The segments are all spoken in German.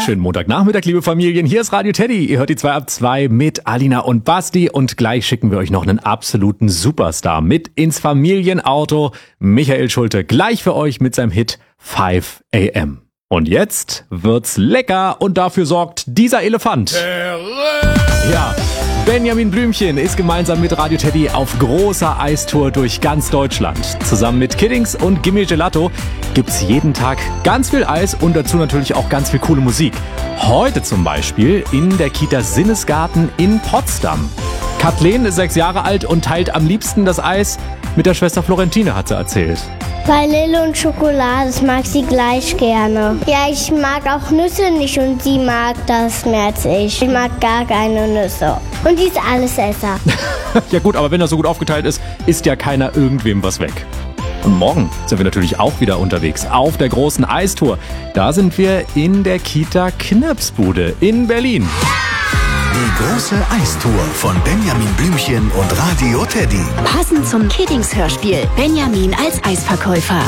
Schönen Montagnachmittag, liebe Familien. Hier ist Radio Teddy. Ihr hört die 2 ab 2 mit Alina und Basti. Und gleich schicken wir euch noch einen absoluten Superstar mit ins Familienauto. Michael Schulte gleich für euch mit seinem Hit 5 AM. Und jetzt wird's lecker und dafür sorgt dieser Elefant. Ja, Benjamin Blümchen ist gemeinsam mit Radio Teddy auf großer Eistour durch ganz Deutschland. Zusammen mit Kiddings und Gimme Gelato gibt's jeden Tag ganz viel Eis und dazu natürlich auch ganz viel coole Musik. Heute zum Beispiel in der Kita Sinnesgarten in Potsdam. Kathleen ist 6 Jahre alt und teilt am liebsten das Eis mit der Schwester Florentine, hat sie erzählt. Vanille und Schokolade, das mag sie gleich gerne. Ja, ich mag auch Nüsse nicht und sie mag das mehr als ich. Ich mag gar keine Nüsse. Und die ist Allesesser. Ja gut, aber wenn das so gut aufgeteilt ist, isst ja keiner irgendwem was weg. Und morgen sind wir natürlich auch wieder unterwegs auf der großen Eistour. Da sind wir in der Kita Knirpsbude in Berlin. Die große Eistour von Benjamin Blümchen und Radio Teddy. Passend zum Kiddings-Hörspiel. Benjamin als Eisverkäufer.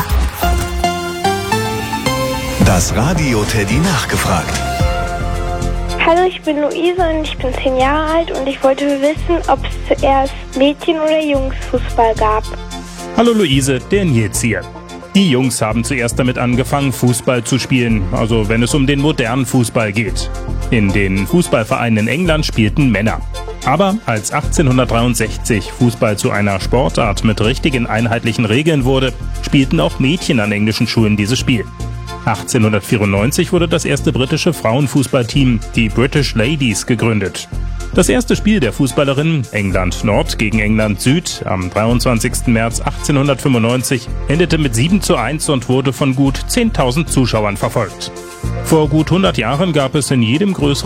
Das Radio Teddy nachgefragt. Hallo, ich bin Luise und ich bin 10 Jahre alt und ich wollte wissen, ob es zuerst Mädchen- oder Jungsfußball gab. Hallo Luise, der Nils hier. Die Jungs haben zuerst damit angefangen, Fußball zu spielen, also wenn es um den modernen Fußball geht. In den Fußballvereinen in England spielten Männer. Aber als 1863 Fußball zu einer Sportart mit richtigen einheitlichen Regeln wurde, spielten auch Mädchen an englischen Schulen dieses Spiel. 1894 wurde das erste britische Frauenfußballteam, die British Ladies, gegründet. Das erste Spiel der Fußballerinnen, England Nord gegen England Süd, am 23. März 1895 endete mit 7:1 und wurde von gut 10.000 Zuschauern verfolgt. Vor gut 100 Jahren gab es in jedem größeren